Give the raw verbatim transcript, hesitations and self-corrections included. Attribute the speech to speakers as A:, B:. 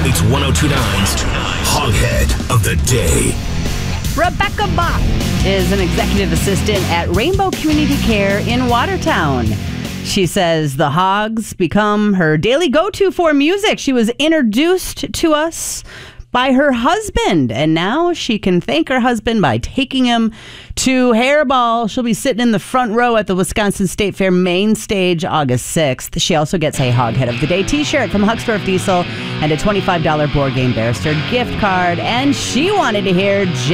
A: It's one oh two point nine's Hoghead of the Day.
B: Rebecca Bach is an executive assistant at Rainbow Community Care in Watertown. She says the Hogs become her daily go-to for music. She was introduced to us by her husband, and now she can thank her husband by taking him to Hairball. She'll be sitting in the front row at the Wisconsin State Fair main stage August sixth. She also gets a Hoghead of the Day t-shirt from Hucksdorf Diesel and a twenty-five dollars Board Game Barrister gift card, and she wanted to hear